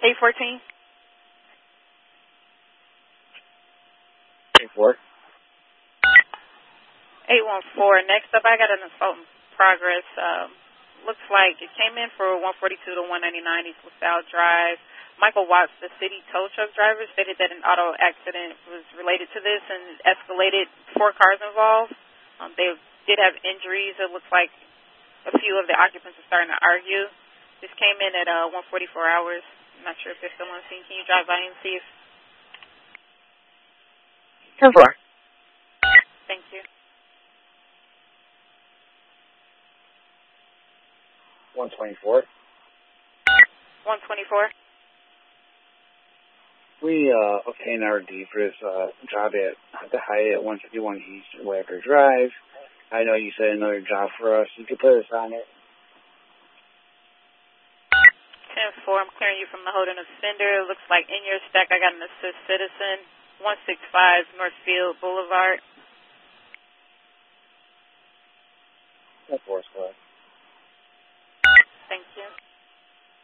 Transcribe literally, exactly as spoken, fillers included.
eight fourteen. eight four. eight one four. Next up, I got an assault in progress. Um, looks like it came in for one forty-two to one ninety-nine East LaSalle Drive. Michael Watts, the city tow truck driver, stated that an auto accident was related to this and escalated. Four cars involved. Um, they did have injuries. It looks like a few of the occupants are starting to argue. This came in at uh, one forty-four hours. I'm not sure if they're still on scene. Can you drive by and see if... ten four. Thank you. one twenty-four. one twenty-four. We uh, obtained our D for this uh, job at the Hyatt one fifty-one East Wacker Drive. I know you said another job for us. You could put us on it. ten four, I'm clearing you from the holding offender. Looks like in your stack I got an assist citizen. one sixty-five Northfield Boulevard. ten four, squad. Thank you.